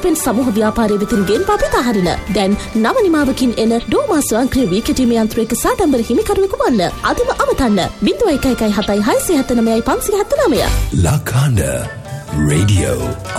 පෙන් සමූහ ව්‍යාපාරයේ වෙතින් ගෙන්වා බෙදාහරින. දැන් නව නිමාවකින් එන ඩෝමා ස්වයංක්‍රීය වී කැටීමේ යන්ත්‍රයක සාඩම්බර හිමිකරුවෙකු වන්න. අදම අමතන්න 0117 679 579. Lakanda Radio